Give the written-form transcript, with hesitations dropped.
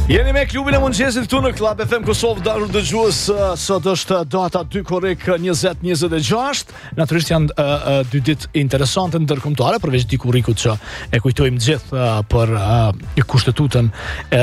Jeni me klubin e mëngjesit këtu në Club FM Kosovë, dashur dëgjues, sot është data 2 korrik 2026. Natyrisht janë dy ditë interesante ndërkombëtare, përveç dikurrikut që e kujtojmë gjithë për kushtetutën